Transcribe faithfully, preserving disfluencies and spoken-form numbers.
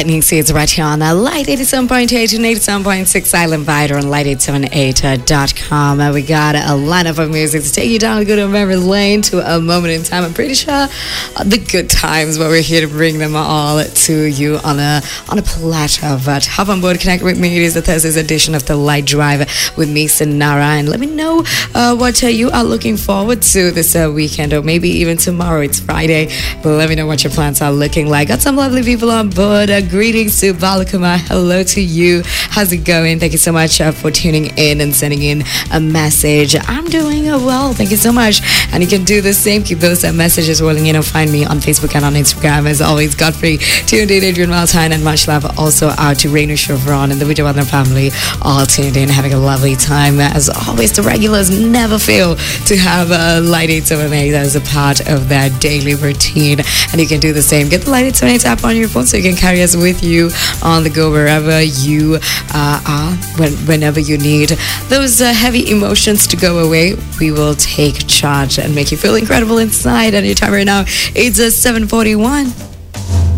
Lightning Seeds right here on uh, Light eighty-seven point eight and eighty-seven point six Island Vider on light eight seven eight dot com. Uh, we got a lineup of music to take you down a good memory lane to a moment in time. I'm pretty sure uh, the good times, but we're here to bring them all to you on a on a platter. But hop on board, connect with me. It is the Thursday's edition of the Light Drive with me, Sinara, and let me know uh, what uh, you are looking forward to this uh, weekend, or maybe even tomorrow. It's Friday. Let me know what your plans are looking like. Got some lovely people on board. Uh, greetings to Balakuma. Hello to you. How's it going? Thank you so much uh, for tuning in and sending in a message. I'm doing uh, well. Thank you so much. And you can do the same. Keep those uh, messages rolling in, and find me on Facebook and on Instagram. As always, Godfrey, tuned in, Adrian Valentine, and much love also out to Rainer Chevron and the Vijayawardena family, all tuned in, having a lovely time. As always, the regulars never fail to have a Light eight seven eight as a part of their daily routine. And you can do the same. Get the Light eight seven eight app on your phone so you can carry us with you on the go wherever you uh, are, when, whenever you need those uh, heavy emotions to go away. We will take charge and make you feel incredible inside. And your time right now, it's uh, seven forty-one.